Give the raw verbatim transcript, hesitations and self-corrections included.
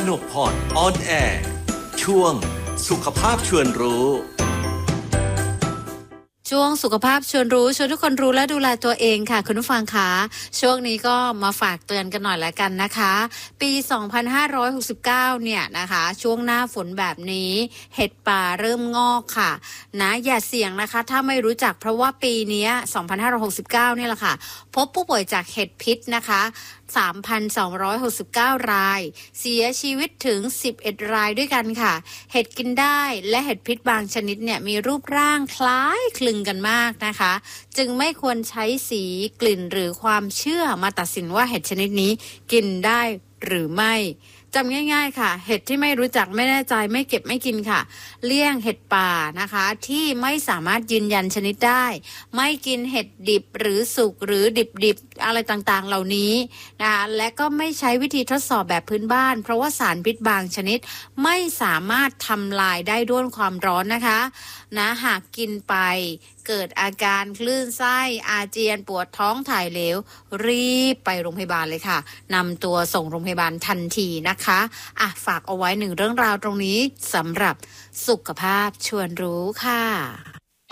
นกพรออนแอร์ช่วงสุขภาพชวนรู้ช่วงสุขภาพชวนรู้ชวนทุกคนรู้และดูแลตัวเองค่ะคุณผู้ฟังคะช่วงนี้ก็มาฝากเตือนกันหน่อยแล้วกันนะคะปีสองพันห้าร้อยหกสิบเก้าเนี่ยนะคะช่วงหน้าฝนแบบนี้เห็ดป่าเริ่มงอกค่ะนะอย่าเสี่ยงนะคะถ้าไม่รู้จักเพราะว่าปีนี้สองพันห้าร้อยหกสิบเก้าเนี่ยแหละค่ะพบผู้ป่วยจากเห็ดพิษนะคะสามพันสองร้อยหกสิบเก้ารายเสียชีวิตถึงสิบเอ็ดรายด้วยกันค่ะเห็ดกินได้และเห็ดพิษบางชนิดเนี่ยมีรูปร่างคล้ายคลึงกันมากนะคะจึงไม่ควรใช้สีกลิ่นหรือความเชื่อมาตัดสินว่าเห็ดชนิดนี้กินได้หรือไม่จำง่ายๆค่ะเห็ดที่ไม่รู้จักไม่แน่ใจไม่เก็บไม่กินค่ะเลี่ยงเห็ดป่านะคะที่ไม่สามารถยืนยันชนิดได้ไม่กินเห็ดดิบหรือสุกหรือดิบๆอะไรต่างๆเหล่านี้นะคะและก็ไม่ใช้วิธีทดสอบแบบพื้นบ้านเพราะว่าสารพิษบางชนิดไม่สามารถทำลายได้ด้วยความร้อนนะคะนะหากกินไปเกิดอาการคลื่นไส้อาเจียนปวดท้องถ่ายเหลวรีบไปโรงพยาบาลเลยค่ะนำตัวส่งโรงพยาบาลทันทีนะคะอ่ะฝากเอาไว้หนึ่งเรื่องราวตรงนี้สำหรับสุขภาพชวนรู้ค่ะ